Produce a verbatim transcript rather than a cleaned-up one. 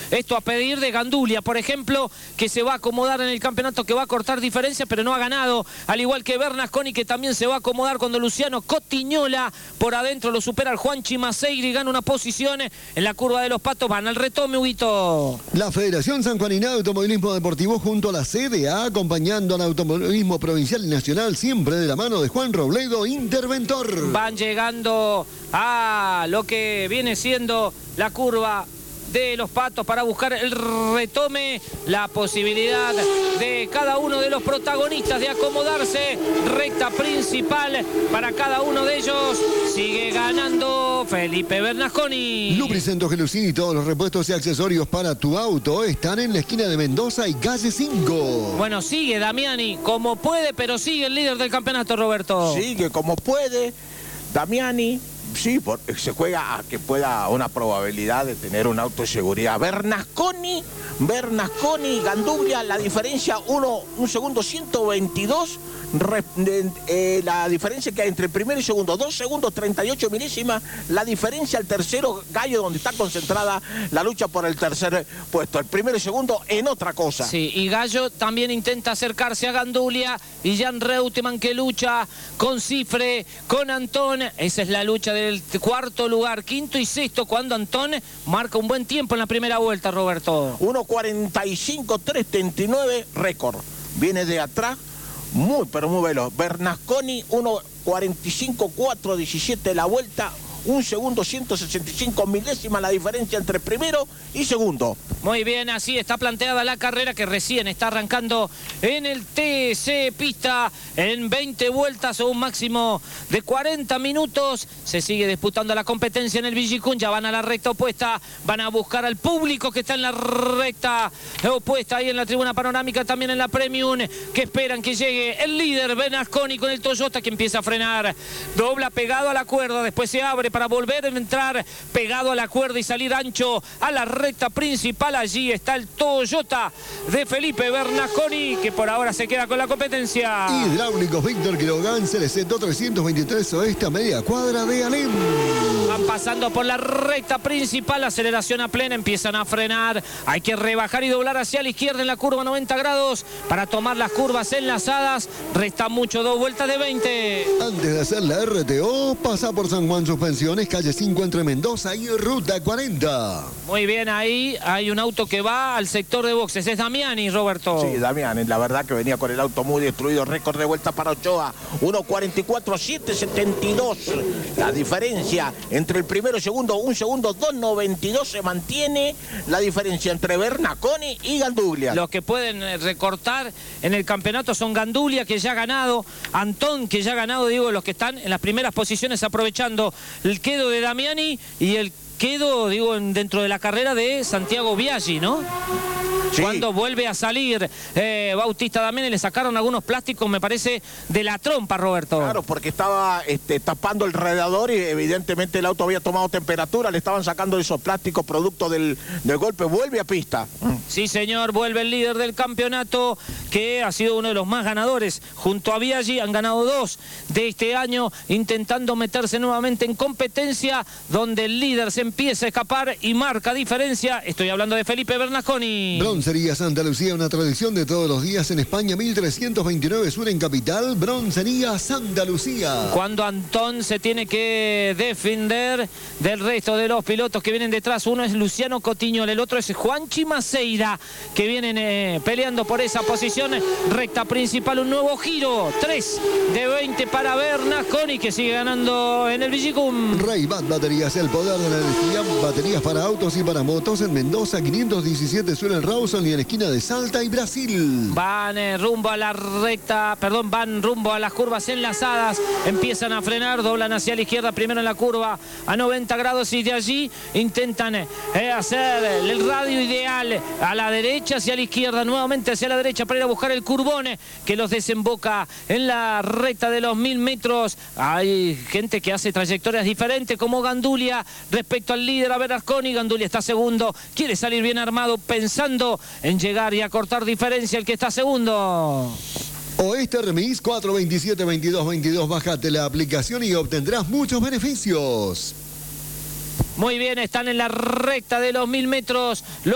Esto a pedir de Gandulia, por ejemplo, que se va a acomodar en el campeonato, que va a cortar diferencia, pero no ha ganado. Al igual que Bernasconi, que también se va a acomodar cuando Luciano Cotiñola por adentro lo supera al Juanchi Maceira y gana una posición en la curva de los Patos. Van al retome, Huguito. La Federación Sanjuanina de Automovilismo Deportivo junto a la C D A, acompañando al automovilismo provincial y nacional, siempre de la mano de Juan Robledo, interventor. Van llegando a lo que viene siendo la curva de los Patos para buscar el retome, la posibilidad de cada uno de los protagonistas de acomodarse. Recta principal para cada uno de ellos. Sigue ganando Felipe Bernasconi. Lubricento Gelusini y todos los repuestos y accesorios para tu auto están en la esquina de Mendoza y calle cinco. Bueno, sigue Damiani como puede, pero sigue el líder del campeonato, Roberto. Sigue como puede Damiani. Sí, por, se juega a que pueda una probabilidad de tener un auto de seguridad. Bernasconi, Bernasconi, Gandulia, la diferencia uno, un segundo ciento veintidós. Re, de, eh, la diferencia que hay entre el primero y segundo, dos segundos treinta y ocho milésimas. La diferencia al tercero, Gallo, donde está concentrada la lucha por el tercer puesto. El primero y segundo en otra cosa. Sí, y Gallo también intenta acercarse a Gandulia. Y Jan Reutemann que lucha con Cifre, con Antón. Esa es la lucha del cuarto lugar, quinto y sexto, cuando Antón marca un buen tiempo en la primera vuelta, Roberto. uno cuarenta y cinco tres treinta y nueve, récord. Viene de atrás. Muy, pero muy veloz. Bernasconi, uno cuarenta y cinco cuatro diecisiete la vuelta. Un segundo, ciento sesenta y cinco milésimas la diferencia entre primero y segundo. Muy bien, así está planteada la carrera que recién está arrancando en el T C Pista en veinte vueltas o un máximo de cuarenta minutos. Se sigue disputando la competencia en el Villicún. Ya van a la recta opuesta, van a buscar al público que está en la recta opuesta ahí en la tribuna panorámica, también en la Premium, que esperan que llegue el líder Bernasconi con el Toyota, que empieza a frenar. Dobla pegado a la cuerda, después se abre para volver a entrar pegado a la cuerda y salir ancho a la recta principal. Allí está el Toyota de Felipe Bernasconi, que por ahora se queda con la competencia. Hidráulicos Víctor Quirogan, C L C trescientos veintitrés oeste a media cuadra de Alem. Van pasando por la recta principal, aceleración a plena, empiezan a frenar. Hay que rebajar y doblar hacia la izquierda en la curva noventa grados para tomar las curvas enlazadas. Resta mucho, dos vueltas de veinte. Antes de hacer la R T O, pasa por San Juan Suspensiones, calle cinco entre Mendoza y Ruta cuarenta. Muy bien, ahí hay un auto que va al sector de boxes. Es Damiani, Roberto. Sí, Damiani, la verdad que venía con el auto muy destruido. Récord de vuelta para Ochoa, uno cuarenta y cuatro siete setenta y dos. La diferencia entre el primero y segundo, un segundo, dos noventa y dos se mantiene. La diferencia entre Bernasconi y Gandulia. Los que pueden recortar en el campeonato son Gandulia, que ya ha ganado, Antón, que ya ha ganado, digo, los que están en las primeras posiciones aprovechando el quedo de Damiani y el quedo, digo, dentro de la carrera de Santiago Biaggi, ¿no? Sí. Cuando vuelve a salir eh, Bautista Damiani, le sacaron algunos plásticos, me parece, de la trompa, Roberto. Claro, porque estaba este, tapando el radiador y evidentemente el auto había tomado temperatura, le estaban sacando esos plásticos producto del, del golpe. Vuelve a pista. Sí, señor, vuelve el líder del campeonato, que ha sido uno de los más ganadores. Junto a Biaggi han ganado dos de este año, intentando meterse nuevamente en competencia, donde el líder se empieza a escapar y marca diferencia. Estoy hablando de Felipe Bernasconi. Broncería Santa Lucía, una tradición de todos los días en España, mil trescientos veintinueve Sur en Capital. Broncería Santa Lucía. Cuando Antón se tiene que defender del resto de los pilotos que vienen detrás, uno es Luciano Cotiñola, el otro es Juanchi Maceira, que vienen eh, peleando por esa posición. Recta principal, un nuevo giro, tres de veinte para Bernasconi, que sigue ganando en el Villicum. Ray-Ban Baterías, el poder de la energía, baterías para autos y para motos en Mendoza, quinientos diecisiete Sur en Rawson y en la esquina de Salta y Brasil. Van eh, rumbo a la recta, perdón, van rumbo a las curvas enlazadas, empiezan a frenar, doblan hacia la izquierda, primero en la curva a noventa grados y de allí intentan eh, hacer el radio ideal a la derecha, hacia la izquierda, nuevamente hacia la derecha para ir a buscar el curbón eh, que los desemboca en la recta de los mil metros. Hay gente que hace trayectorias diferentes como Gandulia respecto al líder a Bernasconi. Gandulia está segundo, quiere salir bien armado pensando en llegar y acortar diferencia el que está segundo. Oeste Remis cuatro veintisiete veintidós veintidós, bájate la aplicación y obtendrás muchos beneficios. Muy bien, están en la recta de los mil metros.